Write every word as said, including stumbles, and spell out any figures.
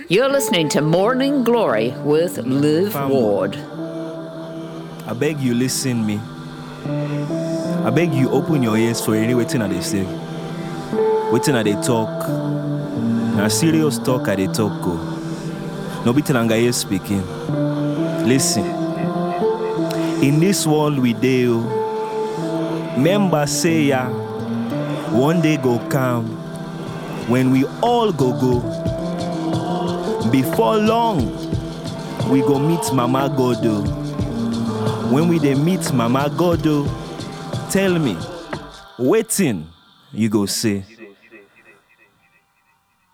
You're listening to Morning Glory with Liv Ward. I beg you, listen me. I beg you, open your ears for any waiting at they say. Waiting at they talk. Now serious talk at they talk go. No bitin anga here speaking. Listen. In this world we deal, members say ya, one day go come when we all go go. Before long, we go meet Mama Godo. When we dey meet Mama Godo, tell me, waiting, you go say.